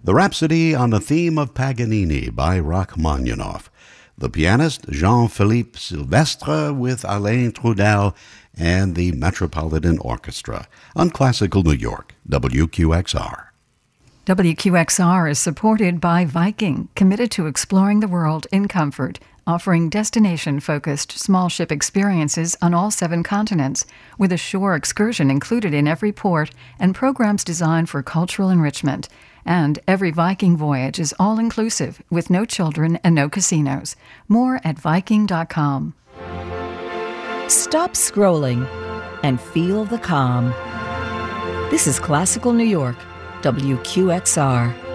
The Rhapsody on the Theme of Paganini by Rachmaninoff. The pianist Jean-Philippe Sylvestre with Alain Trudel and the Metropolitan Orchestra on Classical New York, WQXR. WQXR is supported by Viking, committed to exploring the world in comfort, offering destination-focused small ship experiences on all 7 continents, with a shore excursion included in every port and programs designed for cultural enrichment. And every Viking voyage is all-inclusive, with no children and no casinos. More at Viking.com. Stop scrolling and feel the calm. This is Classical New York, WQXR.